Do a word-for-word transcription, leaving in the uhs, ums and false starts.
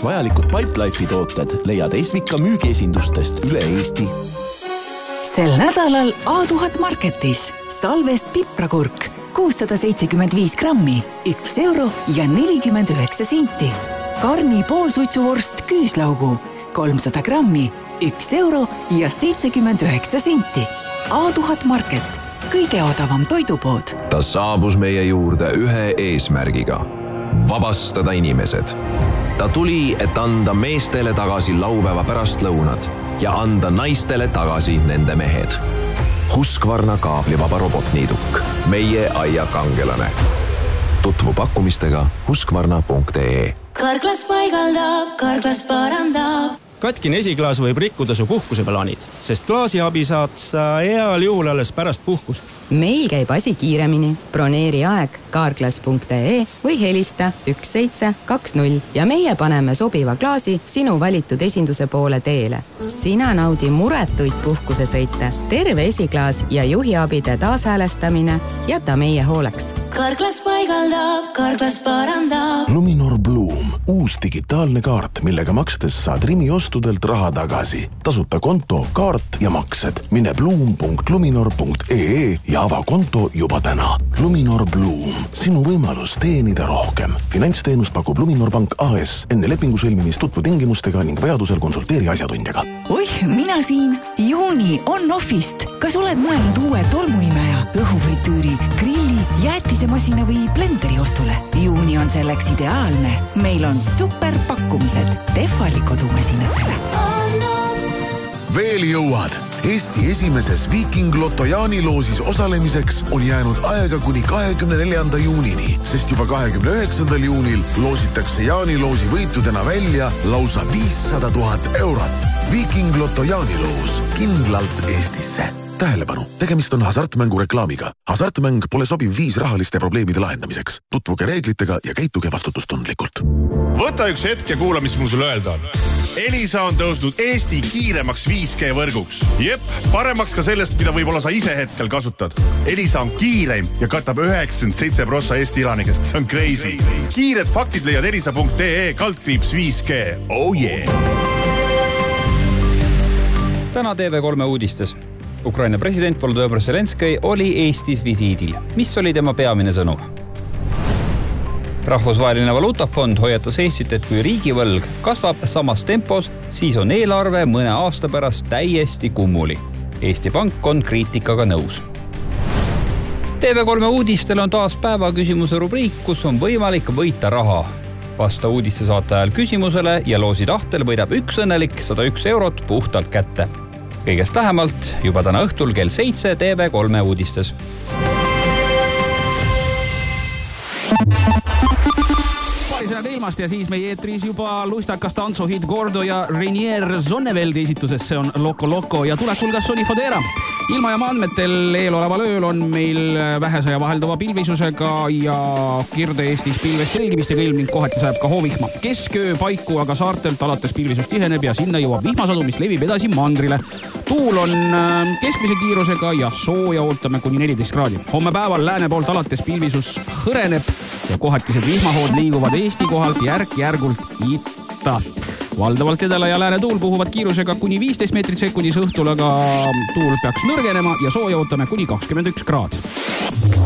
vajalikud Pipelife'i tooted leiad Esvika müügiesindustest üle Eesti. Sel nädalal A tuhat Marketis Salvest piprakurk kuussada seitsekümmend viis grammi, üks euro ja nelikümmend üheksa senti. Karni poolsuitsuvorst küüslaugu kolmsada grammi, üks euro ja seitsekümmend üheksa senti. A tuhat Market, kõige odavam toidupood. Ta saabus meie juurde ühe eesmärgiga. Vabastada inimesed. Ta tuli, et anda meestele tagasi laupäeva pärastlõunad ja anda naistele tagasi nende mehed. Husqvarna kaablivaba robotniiduk. Meie aia kangelane. Tutvu pakkumistega husqvarna punkt ee. Karklas paigaldab, Karklas parandab. Katkine esiklaas võib rikkuda su puhkuseplaanid, sest klaasi abi saad sa heal juhul alles pärast puhkust. Meil käib asi kiiremini. Broneeri aeg karklas punkt ee või helista üks seitse kaks null ja meie paneme sobiva klaasi sinu valitud esinduse poole teele. Sina naudi muretuid puhkusesõite, terve esiklaas ja juhiabide taashäälestamine jäta meie hooleks. Karklas paigaldab, Karklas parandab. Luminor Bloom, uus digitaalne kaart, millega makstes saad Rimi ostudelt raha tagasi. Tasuta konto, kaart ja maksed. Mine bloom punkt luminor punkt ee ja ava konto juba täna. Luminor Bloom, sinu võimalus teenida rohkem. Finantsteenust pakub Luminor Pank A S. Enne lepingu sõlmimist tutvu tingimustega ning vajadusel konsulteeri asjatundjaga. Oih, mina siin. Juuni on Offist. Kas oled mõelnud uue tolmuimeja, õhufritüüri, grilli, jäätisemasina või blenderi ostule? Juuni on selleks ideaalne. Meil on super pakkumised Tehvali kodumasinatele. Veel jõuad! Eesti esimeses Viking Lotto jaaniloosis osalemiseks on jäänud aega kuni kahekümne neljanda juunini, sest juba kahekümne üheksandal juunil loositakse jaaniloosi võitudena välja lausa viissada tuhat eurot. Viking Lotto jaaniloos kindlalt Eestisse. Tähelepanu, tegemist on hasartmängu reklaamiga. Hasartmäng pole sobiv viis rahaliste probleemide lahendamiseks. Tutvuge reeglitega ja käituge vastutustundlikult. Võta üks hetk ja kuula, mis mul sulle öelda on. Elisa on tõusnud Eesti kiiremaks viis G võrguks. Jep, paremaks ka sellest, mida võib-olla sa ise hetkel kasutad. Elisa on kiireim ja katab üheksakümmend seitse protsenti Eesti elanikest. See on crazy. Kiired faktid leiad elisa punkt ee kaldkriips viis G. Oh yeah! Täna T V kolme uudistes. Ukraina president Volodõmõr Zelenskõi oli Eestis visiidil. Mis oli tema peamine sõnum? Rahvusvaheline valuutafond hoiatas Eestit, et kui riigivõlg kasvab samas tempos, siis on eelarve mõne aasta pärast täiesti kummuli. Eesti Pank on kriitikaga nõus. T V kolme uudistel on taas päeva küsimuse rubriik, kus on võimalik võita raha. Vasta uudiste saate ajal küsimusele ja loosi tahtel võidab üks õnnelik sada üks eurot puhtalt kätte. Kõigest lähemalt juba täna õhtul kell seitse T V kolme uudistes. Paarisõnad ilmast ja siis meie eetris juba luistakas tantsuhit Gordo ja Renier Zonneveldi esituses. See on Loco Loco ja tuleb hulgas Sony Fodera. Ilmajaama andmetel eeloleval ööl on meil vähese ja vahelduva pilvisusega ja Kirde-Eestis pilvest selgimistega ilm ning kohati sajab ka hoovihma. Kesköö paiku aga saartelt alates pilvisust tiheneb ja sinna jõuab vihmasadu, mis levib edasi mandrile. Tuul on keskmise kiirusega ja sooja ootame kuni neliteist kraadi. Homme päeval lääne poolt alates pilvisus hõreneb ja kohatised vihmahood liiguvad Eesti kohalt järk-järgult ita. Valdavalt edela ja lääne tuul puhuvad kiirusega kuni viisteist meetrit sekundis õhtul, aga tuul peaks nõrgenema ja sooja ootame kuni kakskümmend üks kraad.